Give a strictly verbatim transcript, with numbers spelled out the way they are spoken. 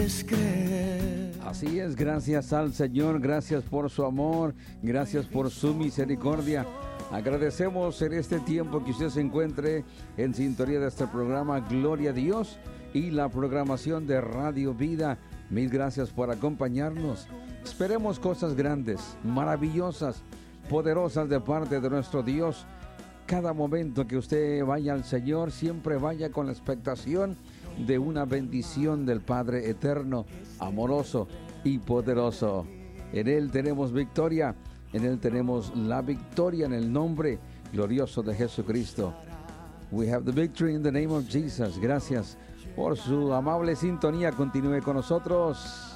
Así es, gracias al Señor, gracias por su amor, gracias por su misericordia. Agradecemos en este tiempo que usted se encuentre en sintonía de este programa Gloria a Dios y la programación de Radio Vida. Mil gracias por acompañarnos. Esperemos cosas grandes, maravillosas, poderosas de parte de nuestro Dios. Cada momento que usted vaya al Señor, siempre vaya con la expectación de una bendición del Padre eterno, amoroso y poderoso. En Él tenemos victoria, en Él tenemos la victoria en el nombre glorioso de Jesucristo. We have the victory in the name of Jesus. Gracias por su amable sintonía. Continúe con nosotros.